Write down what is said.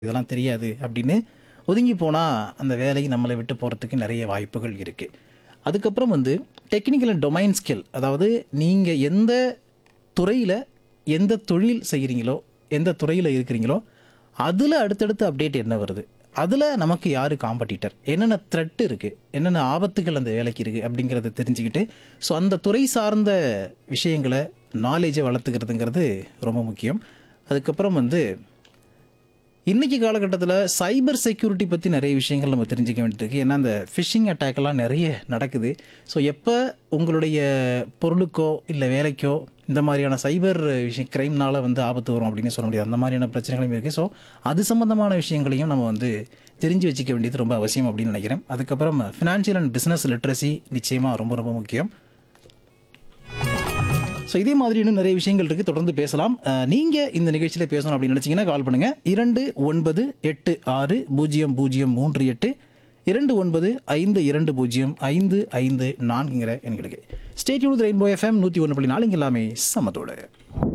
இதெல்லாம் தெரியாது அப்படின்னு ஒதுங்கி போனால் அந்த வேலை நம்மளை விட்டு போகிறதுக்கு நிறைய வாய்ப்புகள் இருக்குது. அதுக்கப்புறம் வந்து டெக்னிக்கல் அண்ட் டொமைன் ஸ்கில், அதாவது நீங்கள் எந்த துறையில் எந்த தொழில் செய்கிறீங்களோ, எந்த துறையில் இருக்கிறீங்களோ, அதில் அடுத்தடுத்து அப்டேட் என்ன வருது, அதில் நமக்கு யார் காம்படிட்டர், என்னென்ன த்ரெட் இருக்குது, என்னென்ன ஆபத்துகள் அந்த வேலைக்கு இருக்குது அப்படிங்கிறத தெரிஞ்சுக்கிட்டு ஸோ அந்த துறை சார்ந்த விஷயங்களை நாலேஜை வளர்த்துக்கிறதுங்கிறது ரொம்ப முக்கியம். அதுக்கப்புறம் வந்து இன்றைக்கி காலகட்டத்தில் சைபர் செக்யூரிட்டி பற்றி நிறைய விஷயங்கள் நம்ம தெரிஞ்சுக்க வேண்டியிருக்கு. ஏன்னா அந்த ஃபிஷிங் அட்டாக்கெல்லாம் நிறைய நடக்குது. ஸோ எப்போ உங்களுடைய பொருளுக்கோ இல்லை வேலைக்கோ இந்த மாதிரியான சைபர் கிரைம்னால் வந்து ஆபத்து வரும் அப்படின்னு சொல்ல முடியாது. அந்த மாதிரியான பிரச்சனைகளும் இருக்குது. ஸோ அது சம்மந்தமான விஷயங்களையும் நம்ம வந்து தெரிஞ்சு வச்சுக்க வேண்டியது ரொம்ப அவசியம் அப்படின்னு நினைக்கிறேன். அதுக்கப்புறம் ஃபினான்ஷியல் அண்ட் பிஸ்னஸ் லிட்ரஸி நிச்சயமாக ரொம்ப ரொம்ப முக்கியம். ஸோ இதே மாதிரி இன்னும் நிறைய விஷயங்கள் இருக்குது, தொடர்ந்து பேசலாம். நீங்கள் இந்த நிகழ்ச்சியில் பேசணும் அப்படின்னு நினச்சிங்கன்னா கால் பண்ணுங்கள். 29860038 2952055544 எண்களுக்கு. Stay tune with rainbow FM 101.4 இங்கே எல்லாமே சமத்தோடு.